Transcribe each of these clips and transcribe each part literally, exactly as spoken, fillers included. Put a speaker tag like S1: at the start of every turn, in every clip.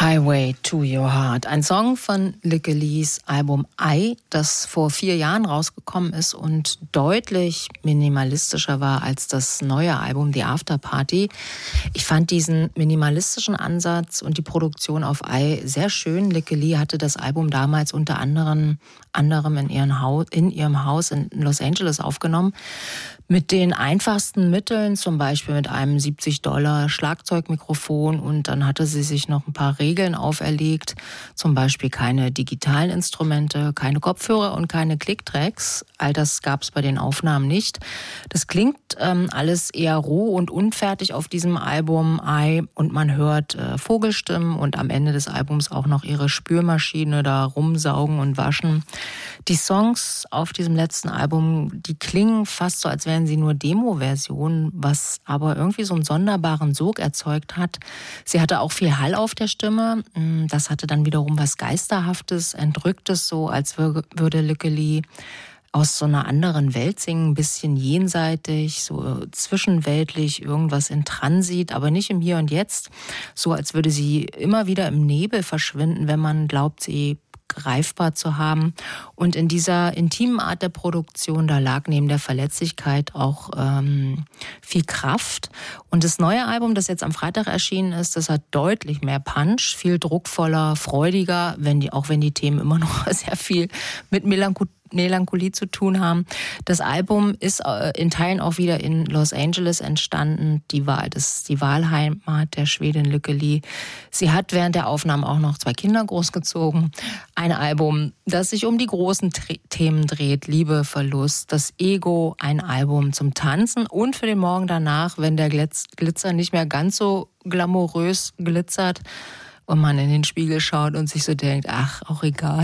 S1: Highway to Your Heart. Ein Song von Lickelys Album I, das vor vier Jahren rausgekommen ist und deutlich minimalistischer war als das neue Album The After Party. Ich fand diesen minimalistischen Ansatz und die Produktion auf I sehr schön. Lickely hatte das Album damals unter anderem, anderem in, ihren Haus, in ihrem Haus in Los Angeles aufgenommen. Mit den einfachsten Mitteln, zum Beispiel mit einem siebzig Dollar Schlagzeugmikrofon, und dann hatte sie sich noch ein paar Regeln auferlegt, zum Beispiel keine digitalen Instrumente, keine Kopfhörer und keine Clicktracks. All das gab es bei den Aufnahmen nicht. Das klingt ähm, alles eher roh und unfertig auf diesem Album I, und man hört äh, Vogelstimmen und am Ende des Albums auch noch ihre Spülmaschine da rumsaugen und waschen. Die Songs auf diesem letzten Album, die klingen fast so, als wären sie nur Demo-Versionen, was aber irgendwie so einen sonderbaren Sog erzeugt hat. Sie hatte auch viel Hall auf der Stimme. Das hatte dann wiederum was Geisterhaftes, Entrücktes, so als würde Lickely aus so einer anderen Welt singen, ein bisschen jenseitig, so zwischenweltlich, irgendwas in Transit, aber nicht im Hier und Jetzt. So als würde sie immer wieder im Nebel verschwinden, wenn man glaubt, sie greifbar zu haben. Und in dieser intimen Art der Produktion, da lag neben der Verletzlichkeit auch ähm, viel Kraft. Und das neue Album, das jetzt am Freitag erschienen ist, das hat deutlich mehr Punch, viel druckvoller, freudiger, wenn die, auch wenn die Themen immer noch sehr viel mit Melancholie Melancholie zu tun haben. Das Album ist in Teilen auch wieder in Los Angeles entstanden, die Wahl, das ist die Wahlheimat der Schwedin Lickely. Sie hat während der Aufnahmen auch noch zwei Kinder großgezogen. Ein Album, das sich um die großen Tre- Themen dreht, Liebe, Verlust, das Ego, ein Album zum Tanzen und für den Morgen danach, wenn der Glitz- Glitzer nicht mehr ganz so glamourös glitzert und man in den Spiegel schaut und sich so denkt, ach, auch egal.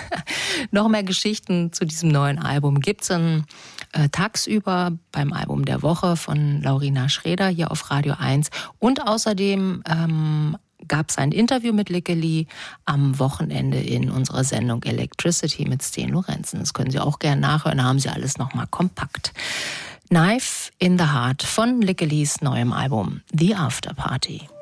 S1: Noch mehr Geschichten zu diesem neuen Album gibt's dann äh, tagsüber beim Album der Woche von Laurina Schreder hier auf Radio eins. Und außerdem ähm, gab es ein Interview mit Lickely am Wochenende in unserer Sendung Electricity mit Sten Lorenzen. Das können Sie auch gerne nachhören, da haben Sie alles nochmal kompakt. Knife in the Heart von Lickelys neuem Album The After Party.